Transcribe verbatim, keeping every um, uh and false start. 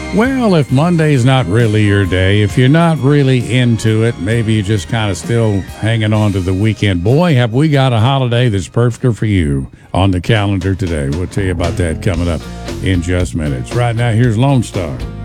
Well, if Monday's not really your day, if you're not really into it, maybe you're just kind of still hanging on to the weekend. Boy, have we got a holiday that's perfect for you on the calendar today. We'll tell you about that coming up in just minutes. Right now, here's Lone Star.